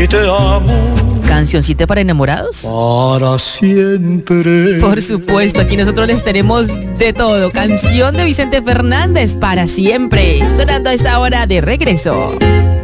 y te amo. ¿Cancioncita para enamorados? Para siempre. Por supuesto, aquí nosotros les tenemos de todo. Canción de Vicente Fernández, Para Siempre. Sonando a esta hora de regreso.